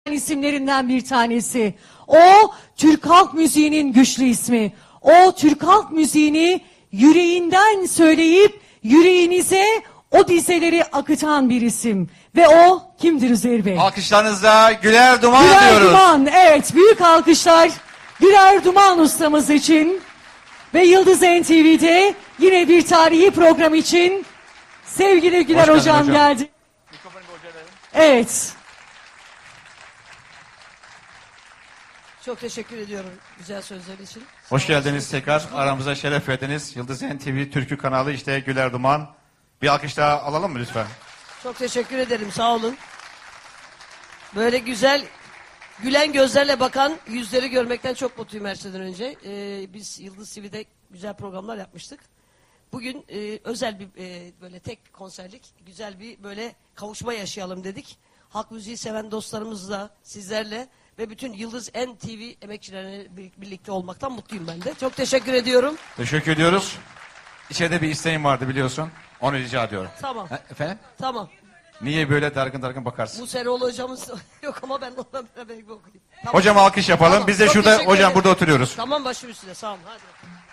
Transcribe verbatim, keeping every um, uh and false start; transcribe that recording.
isimlerinden bir tanesi. O Türk halk müziğinin güçlü ismi. O Türk halk müziğini yüreğinden söyleyip yüreğinize o dizeleri akıtan bir isim. Ve o kimdir Üzeyir Bey? Alkışlarınızla Güler Duman Güler diyoruz. Duman, evet, büyük alkışlar Güler Duman ustamız için. Ve Yıldız N T V'de yine bir tarihi program için sevgili Güler Hoş hocam, hocam geldi. Evet. Çok teşekkür ediyorum güzel sözler için. Hoş geldiniz tekrar. Aramıza şeref verdiniz. Yıldız N T V Türkü kanalı işte Güler Duman. Bir alkış daha alalım mı lütfen? Çok teşekkür ederim, sağ olun. Böyle güzel, gülen gözlerle bakan yüzleri görmekten çok mutluyum her şeyden önce. Ee, biz Yıldız T V'de güzel programlar yapmıştık. Bugün e, özel bir e, böyle tek konserlik güzel bir böyle kavuşma yaşayalım dedik. Halk müziği seven dostlarımızla, sizlerle ve bütün Yıldız N T V emekçilerine birlikte olmaktan mutluyum ben de. Çok teşekkür ediyorum. Teşekkür ediyoruz. İçeride bir isteğim vardı biliyorsun. Onu rica ediyorum. Tamam. Ha, efendim? Tamam. Niye böyle dargın dargın bakarsın? Bu Seroğlu hocamız yok ama ben onunla beraber bir okuyayım. Tamam. Hocam alkış yapalım. Tamam, Biz de çok şurada teşekkür hocam ederim. burada oturuyoruz. Tamam, başım üstüne, sağ olun. Hadi.